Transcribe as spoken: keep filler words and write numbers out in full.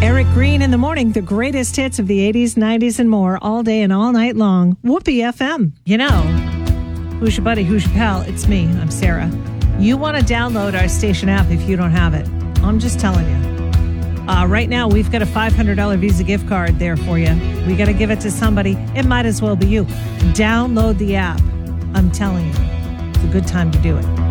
Eric Green in the morning, the greatest hits of the eighties, nineties, and more, all day and all night long. Whoopee F M. You know, who's your buddy, who's your pal? It's me. I'm Sarah. You want to download our station app if you don't have it. I'm just telling you. Uh, right now, we've got a five hundred dollars Visa gift card there for you. We got to give it to somebody. It might as well be you. Download the app. I'm telling you, it's a good time to do it.